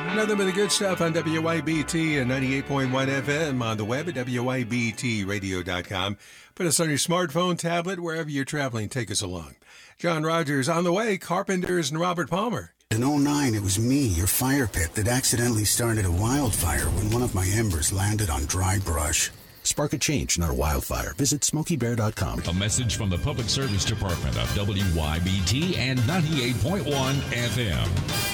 Nothing but the good stuff on WYBT and 98.1 FM on the web at WYBTradio.com. Put us on your smartphone, tablet, wherever you're traveling. Take us along. John Rogers on the way, Carpenters and Robert Palmer. In '09, it was me, your fire pit, that accidentally started a wildfire when one of my embers landed on dry brush. Spark a change, not a wildfire. Visit SmokeyBear.com. A message from the Public Service Department of WYBT and 98.1 FM.